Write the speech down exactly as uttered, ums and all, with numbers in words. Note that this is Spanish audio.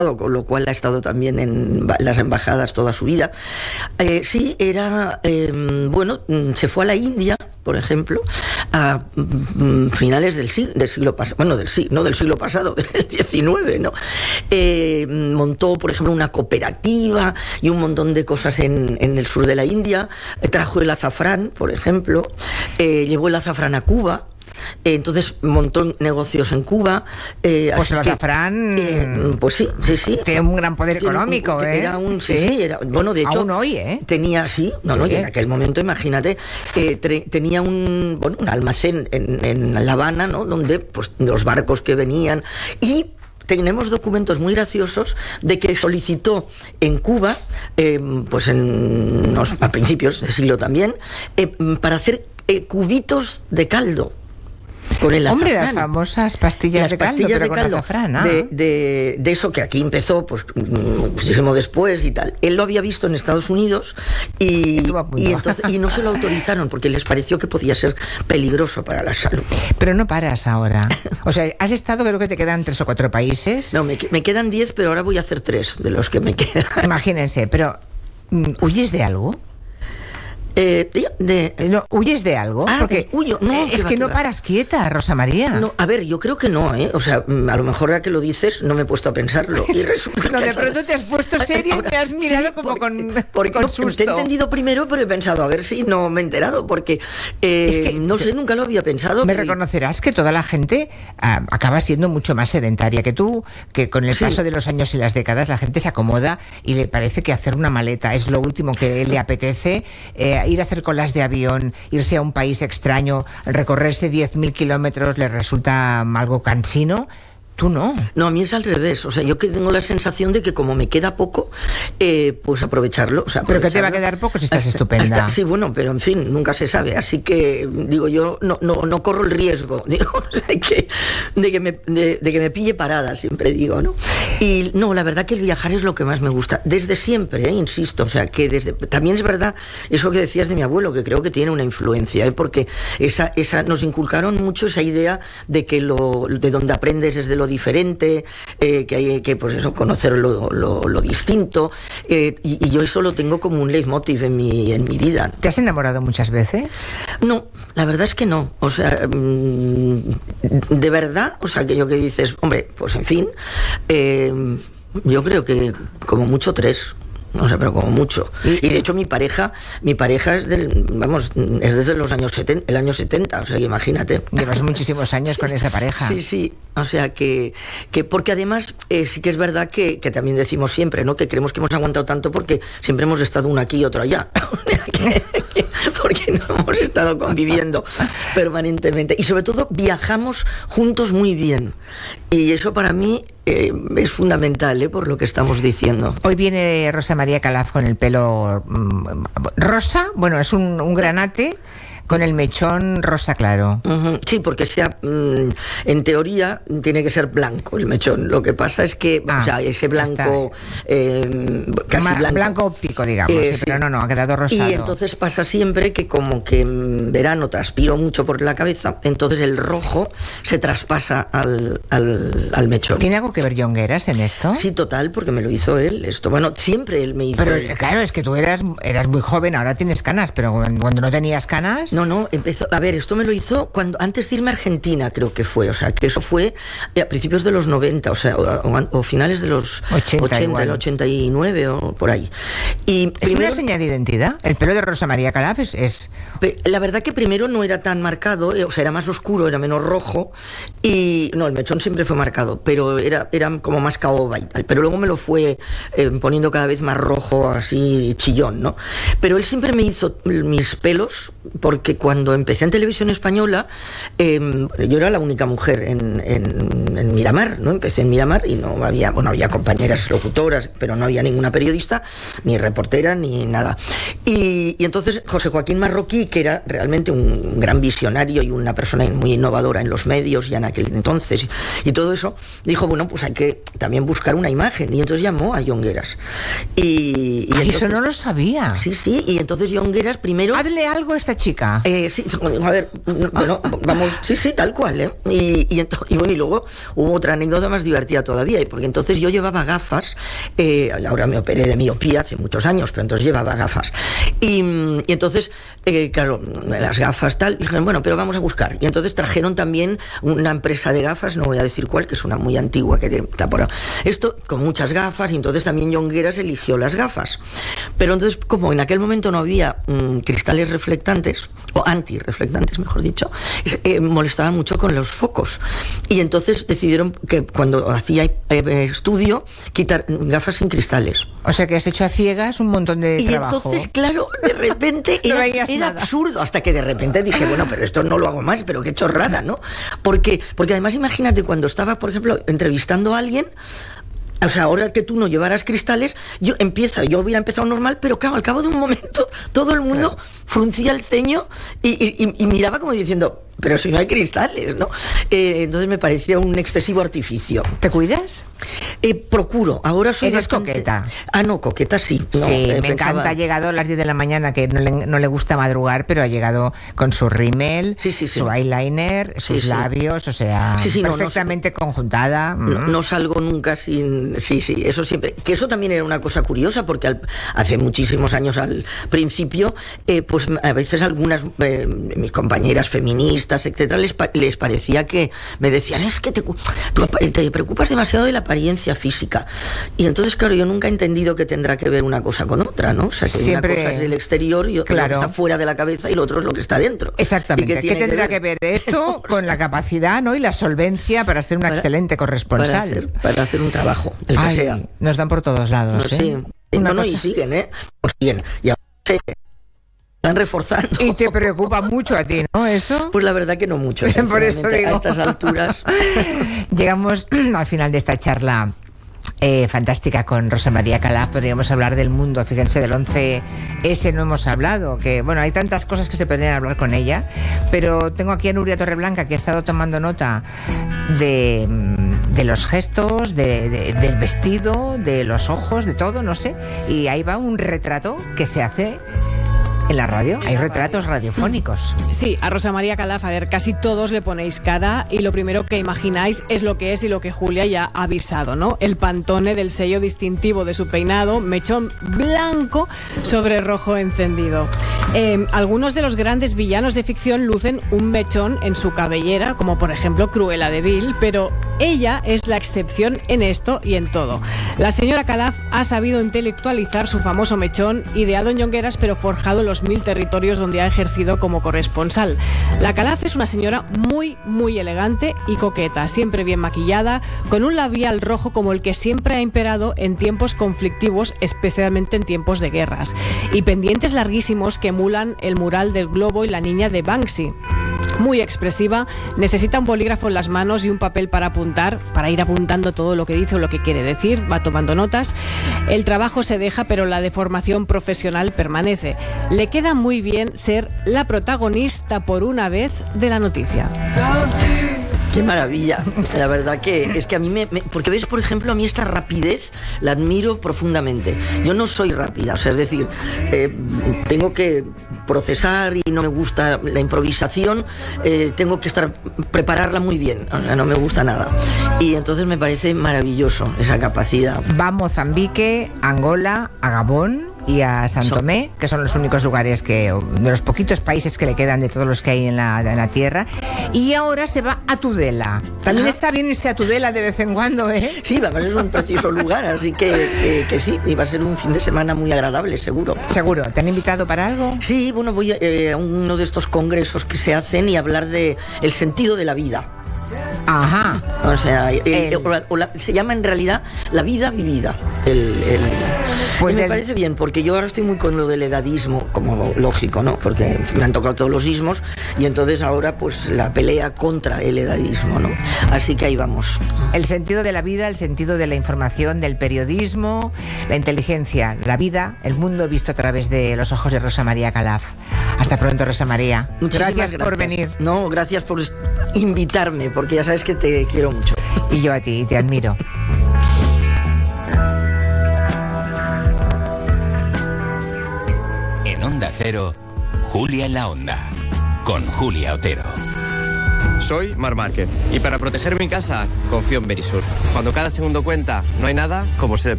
con lo cual ha estado también en las embajadas toda su vida. Eh, sí, era, eh, bueno, se fue a la India, por ejemplo, a mm, finales del siglo, del siglo pasado, bueno, del siglo, no del siglo pasado, del diecinueve, ¿no? Eh, montó, por ejemplo, una cooperativa y un montón de cosas en, en el sur de la India. Eh, trajo el azafrán, por ejemplo, eh, llevó el azafrán a Cuba. Entonces montó negocios en Cuba. Eh, pues el azafrán. Eh, pues sí, sí, sí. Tiene un gran poder económico, un, ¿eh? Era un, sí, sí, sí era, bueno, de hecho. Aún hoy, ¿eh? Tenía, sí, no, sí. no, y en aquel momento, imagínate, eh, tre, tenía un, bueno, un almacén en, en La Habana, ¿no? Donde, pues, los barcos que venían. Y tenemos documentos muy graciosos de que solicitó en Cuba, eh, pues en, no, a principios del siglo también, eh, para hacer eh, cubitos de caldo. Con el Hombre, azafrán. las famosas pastillas las de caldo, pastillas pero de con caldo, azafrán, ah. de, de, de eso que aquí empezó pues muchísimo después y tal. Él lo había visto en Estados Unidos y, y, entonces, y no se lo autorizaron porque les pareció que podía ser peligroso para la salud. Pero no paras ahora. O sea, has estado, creo que te quedan tres o cuatro países. No, me, me quedan diez, pero ahora voy a hacer tres de los que me quedan. Imagínense, pero ¿huyes de algo? Eh, de, no, ¿huyes de algo? Ah, porque huyo. No, eh, es va, que no va. paras quieta, Rosa María. No, a ver, yo creo que no, ¿eh? O sea, a lo mejor ahora que lo dices no me he puesto a pensarlo. Y resulta no, que de pronto te has puesto serio y me has mirado sí, como porque, con, porque con no, susto. Te he entendido primero, pero he pensado, a ver si no me he enterado, porque eh, es que, no sé, nunca lo había pensado. Me reconocerás que toda la gente uh, acaba siendo mucho más sedentaria que tú, que con el paso sí. de los años y las décadas la gente se acomoda y le parece que hacer una maleta es lo último que le apetece, eh, ir a hacer colas de avión, irse a un país extraño, recorrerse diez mil kilómetros le resulta algo cansino. Tú no. No, a mí es al revés. O sea, yo que tengo la sensación de que como me queda poco, eh, pues aprovecharlo. O sea, ¿Pero qué te va a quedar poco si estás hasta, estupenda? Hasta, sí, bueno, pero en fin, nunca se sabe. Así que, digo, yo no, no, no corro el riesgo, digo, de que, de, que me, de, de que me pille parada, siempre digo, ¿no? Y no, la verdad que el viajar es lo que más me gusta. Desde siempre, ¿eh? Insisto. O sea, que desde... También es verdad eso que decías de mi abuelo, que creo que tiene una influencia, ¿eh? Porque esa, esa, nos inculcaron mucho esa idea de que lo, de donde aprendes es de lo diferente, eh, que hay que pues eso, conocer lo, lo, lo distinto, eh, y, y yo eso lo tengo como un leitmotiv en mi, en mi vida. ¿Te has enamorado muchas veces? No, la verdad es que no. O sea, de verdad, o sea, aquello que dices, hombre, pues en fin, eh, yo creo que como mucho tres. No sé, pero como mucho. Y de hecho mi pareja, mi pareja es del, vamos, es desde los años setenta, el año setenta, o sea, que imagínate. Llevas muchísimos años con esa pareja. Sí, sí. O sea que, que porque además eh, sí que es verdad que, que también decimos siempre, ¿no? Que creemos que hemos aguantado tanto porque siempre hemos estado uno aquí y otro allá. que, que, porque no hemos estado conviviendo permanentemente. Y sobre todo viajamos juntos muy bien. Y eso para mí eh, es fundamental, ¿eh? Por lo que estamos diciendo. Hoy viene Rosa María Calaf con el pelo mmm, rosa, bueno, es un, un granate con el mechón rosa claro. Uh-huh. Sí, porque sea, mmm, en teoría tiene que ser blanco el mechón. Lo que pasa es que, ah, o sea, ese blanco, eh, casi Ma- blanco. Blanco óptico, digamos, eh, sí, sí. Pero no, no, ha quedado rosado. Y entonces pasa siempre que como que en verano transpiro mucho por la cabeza, entonces el rojo se traspasa al, al, al mechón. ¿Tiene algo que ver Jongueras en esto? Sí, total, porque me lo hizo él. Esto, bueno, siempre él me hizo. Pero él. Claro, es que tú eras, eras muy joven, ahora tienes canas, pero cuando no tenías canas... No, no, empezó, a ver, esto me lo hizo cuando antes de irme a Argentina, creo que fue, o sea, que eso fue a principios de los noventa, o sea, o, o, o finales de los ochenta, el ochenta y nueve o por ahí. Y ¿Es primero, una señal de identidad? El pelo de Rosa María Calaf es, es... La verdad que primero no era tan marcado, eh, o sea, era más oscuro, era menos rojo, y no, el mechón siempre fue marcado, pero era, era como más caoba y tal, pero luego me lo fue eh, poniendo cada vez más rojo, así chillón, ¿no? Pero él siempre me hizo mis pelos, porque cuando empecé en televisión española, eh, yo era la única mujer en, en, en Miramar, ¿no? Empecé en Miramar y no había, bueno, había compañeras locutoras, pero no había ninguna periodista, ni reportera, ni nada. Y, y entonces José Joaquín Marroquí, que era realmente un gran visionario y una persona muy innovadora en los medios ya en aquel entonces, y todo eso, dijo, bueno, pues hay que también buscar una imagen, y entonces llamó a Jongueras. Y, y Ay, entonces, eso no lo sabía. Sí, sí, y entonces Jongueras primero... Hazle algo a esta chica. cosa. Eh, sí, a ver, bueno, vamos, sí, sí, tal cual, ¿eh? Y, y, ento- y bueno, y luego hubo otra anécdota más divertida todavía, porque entonces yo llevaba gafas, eh, ahora me operé de miopía hace muchos años, pero entonces llevaba gafas. Y, y entonces, eh, claro, las gafas tal, dijeron, bueno, pero vamos a buscar. Y entonces trajeron también una empresa de gafas, no voy a decir cuál, que es una muy antigua, que está por ahí. Esto, con muchas gafas, y entonces también Jongueras eligió las gafas. Pero entonces, como en aquel momento no había mmm, cristales reflectantes, o antirreflectantes, mejor dicho, eh, molestaban mucho con los focos. Y entonces decidieron que cuando hacía eh, estudio, quitar gafas sin cristales. O sea que has hecho a ciegas un montón de y trabajo. Y entonces, claro, de repente no era, era absurdo, hasta que de repente dije, bueno, pero esto no lo hago más, pero qué chorrada, ¿no? Porque, porque además imagínate, cuando estaba, por ejemplo, entrevistando a alguien, o sea, ahora que tú no llevaras cristales, yo empieza, yo hubiera empezado normal, pero claro, al cabo de un momento todo el mundo fruncía el ceño y, y, y miraba como diciendo, pero si no hay cristales, ¿no? Eh, entonces me parecía un excesivo artificio. ¿Te cuidas? Eh, procuro, ahora soy ¿Eres bastante... coqueta? Ah, no, coqueta sí. No, sí, eh, me pensaba... encanta, ha llegado a las diez de la mañana, que no le, no le gusta madrugar, pero ha llegado con su rímel, sí, sí, sí. su eyeliner, sus sí, labios, sí. o sea, sí, sí, perfectamente no, no, conjuntada. No, no salgo nunca sin... Sí, sí, eso siempre... Que eso también era una cosa curiosa, porque al, hace muchísimos años al principio, eh, pues a veces algunas eh, mis compañeras feministas, etcétera, les, les parecía que me decían, es que te, tú te preocupas demasiado de la apariencia física. Y entonces, claro, yo nunca he entendido que tendrá que ver una cosa con otra, ¿no? O sea, que siempre, una cosa es el exterior y otra claro. lo que está fuera de la cabeza y lo otro es lo que está dentro. Exactamente. ¿Qué, ¿Qué tendrá que ver, que ver esto con la capacidad, ¿no? Y la solvencia para ser una para, excelente corresponsal? Para hacer, para hacer un trabajo, el que Ay, sea. Nos dan por todos lados, no, ¿eh? Sí. No, no, y siguen, ¿eh? Pues siguen. Y ahora se están reforzando. Y te preocupa mucho a ti, ¿no? ¿Eso? Pues la verdad que no mucho. Por eso digo. A estas alturas. Llegamos al final de esta charla Eh, fantástica con Rosa María Calaf. Podríamos hablar del mundo, fíjense, del once ese no hemos hablado, que bueno, hay tantas cosas que se podrían hablar con ella, pero tengo aquí a Nuria Torreblanca, que ha estado tomando nota de, de los gestos, de, de, del vestido, de los ojos, de todo, no sé, y ahí va un retrato que se hace en la radio. Hay retratos radiofónicos. Sí, a Rosa María Calaf, a ver, casi todos le ponéis cara y lo primero que imagináis es lo que es y lo que Julia ya ha avisado, ¿no? El pantone del sello distintivo de su peinado, mechón blanco sobre rojo encendido. Eh, algunos de los grandes villanos de ficción lucen un mechón en su cabellera, como por ejemplo Cruella de Vil, pero ella es la excepción en esto y en todo. La señora Calaf ha sabido intelectualizar su famoso mechón, ideado en Jongueras, pero forjado en los mil territorios donde ha ejercido como corresponsal. La Calaf es una señora muy, muy elegante y coqueta, siempre bien maquillada, con un labial rojo como el que siempre ha imperado en tiempos conflictivos, especialmente en tiempos de guerras, y pendientes larguísimos que emulan el mural del globo y la niña de Banksy. Muy expresiva, necesita un bolígrafo en las manos y un papel para apuntar, para ir apuntando todo lo que dice o lo que quiere decir, va tomando notas. El trabajo se deja, pero la deformación profesional permanece. Le queda muy bien ser la protagonista por una vez de la noticia. Qué maravilla, la verdad que es que a mí me, me... Porque ves, por ejemplo, a mí esta rapidez la admiro profundamente. Yo no soy rápida, o sea, es decir, eh, tengo que procesar y no me gusta la improvisación, eh, tengo que estar prepararla muy bien, o sea, no me gusta nada. Y entonces me parece maravilloso esa capacidad. Va a Mozambique, Angola, a Gabón y a San Tomé, que son los únicos lugares que, de los poquitos países que le quedan de todos los que hay en la, en la tierra, y ahora se va a Tudela. También Ajá. está bien irse a Tudela de vez en cuando, ¿eh? Sí, además es un precioso lugar, así que, que, que sí, y va a ser un fin de semana muy agradable, seguro. ¿Seguro? ¿Te han invitado para algo? Sí, bueno, voy a, eh, a uno de estos congresos que se hacen y hablar de el sentido de la vida. Ajá. O sea, el, el, o la, o la, se llama en realidad la vida vivida. El, el, pues me del... parece bien, porque yo ahora estoy muy con lo del edadismo, como lógico, ¿no? Porque me han tocado todos los ismos y entonces ahora pues la pelea contra el edadismo, ¿no? Así que ahí vamos. El sentido de la vida, el sentido de la información, del periodismo, la inteligencia, la vida, el mundo visto a través de los ojos de Rosa María Calaf. Hasta pronto, Rosa María. Muchísimas gracias, gracias por venir. No, gracias por invitarme, porque ya sabes que te quiero mucho. Y yo a ti, te admiro. En Onda Cero, Julia en la Onda. con Julia Otero. Soy Mar Márquez y para proteger mi casa confío en Verisur. Cuando cada segundo cuenta, no hay nada como ser el